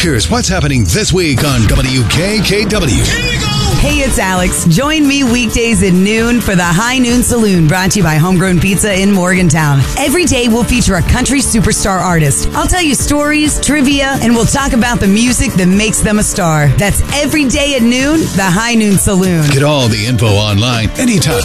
Here's what's happening this week on WKKW. Hey, it's Alex. Join me weekdays at noon for the High Noon Saloon, brought to you by Homegrown Pizza in Morgantown. Every day we'll feature a country superstar artist. I'll tell you stories, trivia, and we'll talk about the music that makes them a star. That's every day at noon, the High Noon Saloon. Get all the info online anytime